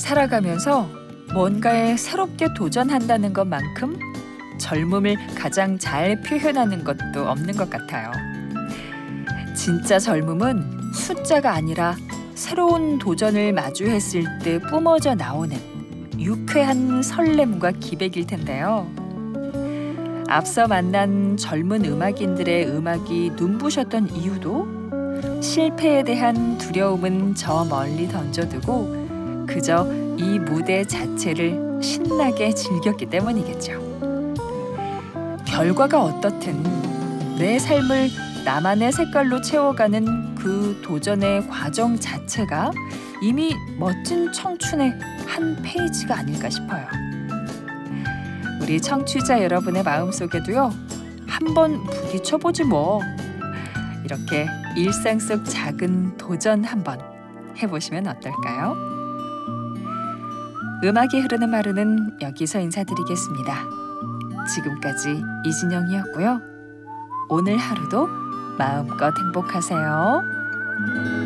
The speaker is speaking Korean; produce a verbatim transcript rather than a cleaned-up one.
살아가면서 뭔가에 새롭게 도전한다는 것만큼 젊음을 가장 잘 표현하는 것도 없는 것 같아요. 진짜 젊음은 숫자가 아니라 새로운 도전을 마주했을 때 뿜어져 나오는 유쾌한 설렘과 기백일 텐데요. 앞서 만난 젊은 음악인들의 음악이 눈부셨던 이유도 실패에 대한 두려움은 저 멀리 던져두고 그저 이 무대 자체를 신나게 즐겼기 때문이겠죠. 결과가 어떻든 내 삶을 나만의 색깔로 채워가는 그 도전의 과정 자체가 이미 멋진 청춘의 한 페이지가 아닐까 싶어요. 우리 청취자 여러분의 마음속에도요, 한번 부딪혀보지 뭐. 이렇게 일상 속 작은 도전 한번 해보시면 어떨까요? 음악이 흐르는 마루는 여기서 인사드리겠습니다. 지금까지 이진영이었고요. 오늘 하루도 마음껏 행복하세요.